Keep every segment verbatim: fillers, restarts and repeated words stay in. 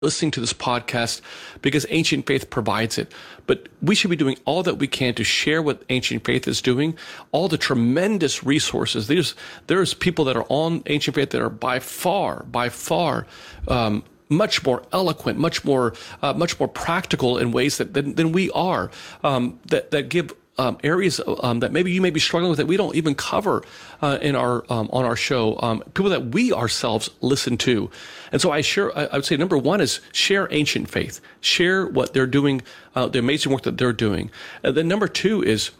listening to this podcast because Ancient Faith provides it. But we should be doing all that we can to share what Ancient Faith is doing, all the tremendous resources. There's, there's people that are on Ancient Faith that are by far, by far, um, much more eloquent, much more, uh, much more practical in ways that than, than we are, um, that, that give Um, areas um, that maybe you may be struggling with that we don't even cover uh, in our um, on our show. Um, people that we ourselves listen to, and so I share. I, I would say number one is share Ancient Faith, share what they're doing, uh, the amazing work that they're doing. And then number two is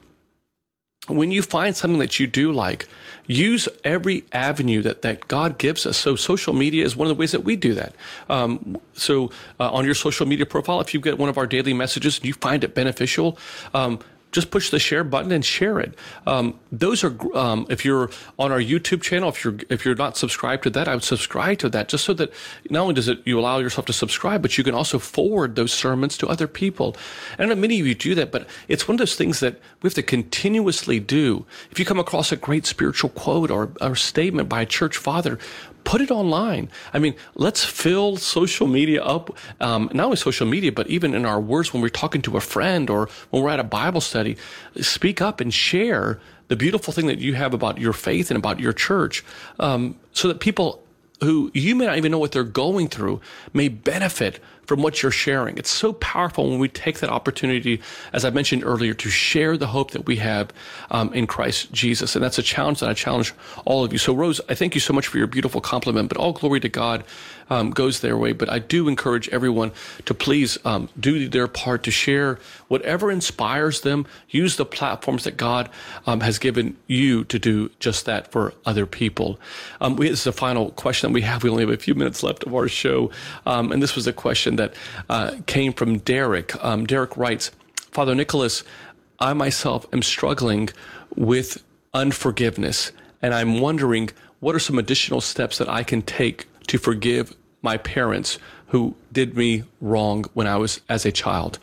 when you find something that you do like, use every avenue that, that God gives us. So social media is one of the ways that we do that. Um, so uh, on your social media profile, if you get one of our daily messages and you find it beneficial, um, just push the share button and share it. Um, those are, um, if you're on our YouTube channel, if you're if you're not subscribed to that, I would subscribe to that, just so that not only does it you allow yourself to subscribe, but you can also forward those sermons to other people. And I know many of you do that, but it's one of those things that we have to continuously do. If you come across a great spiritual quote or, or statement by a church father, put it online. I mean, let's fill social media up, um, not only social media, but even in our words when we're talking to a friend or when we're at a Bible study. Speak up and share the beautiful thing that you have about your faith and about your church, um, so that people who you may not even know what they're going through may benefit from what you're sharing. It's so powerful when we take that opportunity, as I mentioned earlier, to share the hope that we have um, in Christ Jesus. And that's a challenge that I challenge all of you. So Rose, I thank you so much for your beautiful compliment, but all glory to God um, goes their way. But I do encourage everyone to please um, do their part to share whatever inspires them. Use the platforms that God um, has given you to do just that for other people. Um, we, this is the final question that we have. We only have a few minutes left of our show. Um, and this was a question that uh, came from Derek. Um, Derek writes, Father Nicholas, I myself am struggling with unforgiveness, and I'm wondering what are some additional steps that I can take to forgive my parents who did me wrong when I was as a child.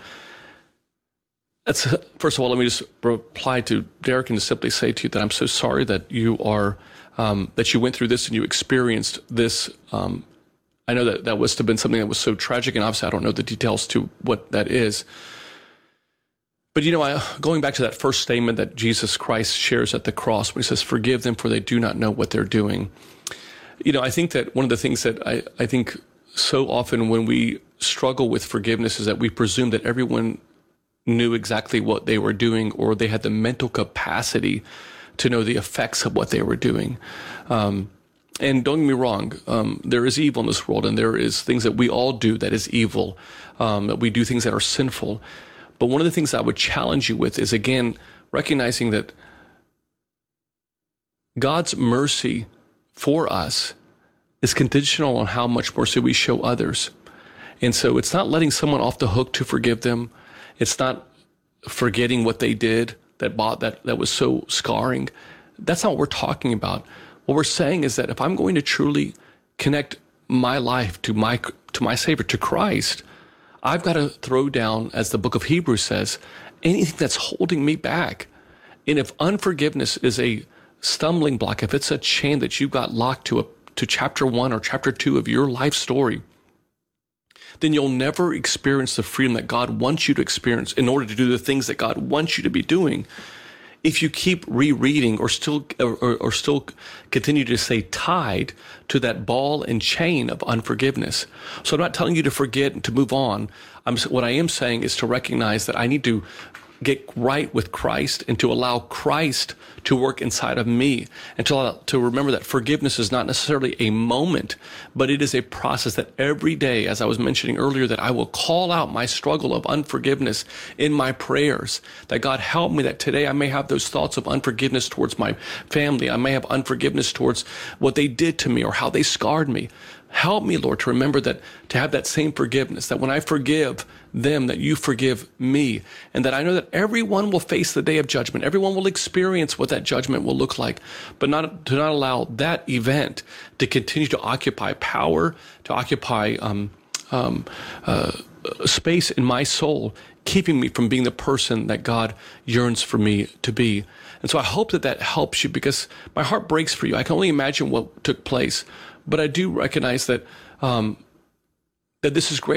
That's, first of all, let me just reply to Derek and to simply say to you that I'm so sorry that you are, um, that you went through this and you experienced this. Um, I know that that must have been something that was so tragic, and obviously I don't know the details to what that is. But, you know, I, going back to that first statement that Jesus Christ shares at the cross, when he says, forgive them for they do not know what they're doing. You know, I think that one of the things that I, I think so often when we struggle with forgiveness is that we presume that everyone knew exactly what they were doing, or they had the mental capacity to know the effects of what they were doing. Um, and don't get me wrong, um, there is evil in this world, and there is things that we all do that is evil, um, that we do things that are sinful. But one of the things I would challenge you with is, again, recognizing that God's mercy for us is conditional on how much mercy we show others. And so it's not letting someone off the hook to forgive them. It's not forgetting what they did that bought that, that was so scarring. That's not what we're talking about. What we're saying is that if I'm going to truly connect my life to my, to my Savior, to Christ, I've got to throw down, as the book of Hebrews says, anything that's holding me back. And if unforgiveness is a stumbling block, if it's a chain that you've got locked to a, to chapter one or chapter two of your life story, then you'll never experience the freedom that God wants you to experience in order to do the things that God wants you to be doing. If you keep rereading or still or, or still continue to stay tied to that ball and chain of unforgiveness. So I'm not telling you to forget and to move on. I'm, what I am saying is to recognize that I need to get right with Christ and to allow Christ to work inside of me, and to, allow, to remember that forgiveness is not necessarily a moment, but it is a process that every day, as I was mentioning earlier, that I will call out my struggle of unforgiveness in my prayers, that God help me that today I may have those thoughts of unforgiveness towards my family. I may have unforgiveness towards what they did to me or how they scarred me. Help me, Lord, to remember that, to have that same forgiveness, that when I forgive them, that you forgive me, and that I know that everyone will face the day of judgment. Everyone will experience what that judgment will look like, but not to not allow that event to continue to occupy power, to occupy um, um, uh, space in my soul, keeping me from being the person that God yearns for me to be. And so I hope that that helps you, because my heart breaks for you. I can only imagine what took place. But I do recognize that um, that this is great.